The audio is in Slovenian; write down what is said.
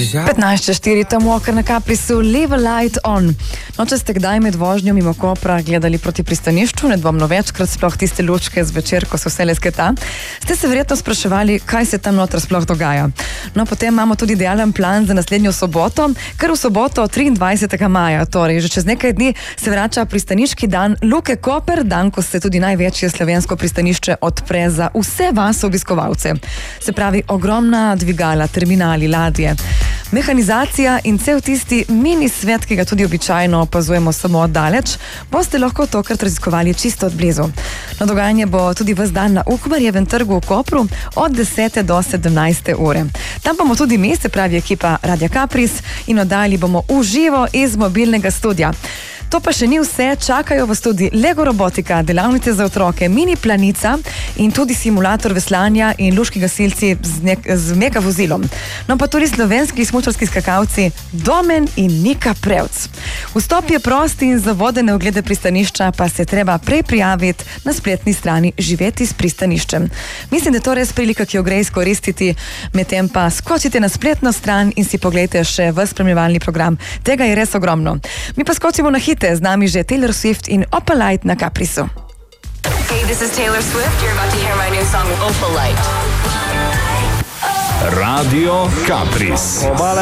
15:04, Tom Walker na Caprisu, Leave a Light On. No, če ste kdaj med vožnjo mimo Kopra gledali proti pristanišču, nedvomno večkrat, sploh tiste lučke zvečer, ko so vse lesketa, ste se verjetno spraševali, kaj se tam noter sploh dogaja. No, potem imamo tudi idealen plan za naslednjo soboto, ker v soboto 23. maja, torej že čez nekaj dni, se vrača pristaniški dan Luke Koper, dan, ko se tudi največje slovensko pristanišče odpre za vse vas obiskovalce. Se pravi, ogromna dvigala, terminali, ladje, mehanizacija in cel tisti mini svet, ki ga tudi običajno opazujemo samo od daleč, boste lahko tokrat raziskovali čisto od blizu. No, dogajanje bo tudi ves dan na Ukmarjevem trgu v Kopru od 10. do 17. ure. Tam bomo tudi mi, se pravi ekipa Radia Capris, in oddajali bomo v živo iz mobilnega studia. To pa še ni vse, čakajo v studiju Lego robotika, delavnice za otroke, mini planica in tudi simulator veslanja in luški gasilci z mega vozilom. No, pa tudi slovenski smučarski skakalci Domen in Nika Prevc. Vstop je prost in za vodene oglede pristanišča pa se treba prej prijaviti na spletni strani Živeti s pristaniščem. Mislim, da je to res prilika, ki jo gre izkoristiti, medtem pa skočite na spletno stran in si pogledajte še v spremljevalni program. Tega je res ogromno. Mi pa skočimo na hit. Z nami že Taylor Swift in Opalite na Caprisu. Hey, this is Taylor Swift. You're about to hear my new song, Opalite. Radio Capris.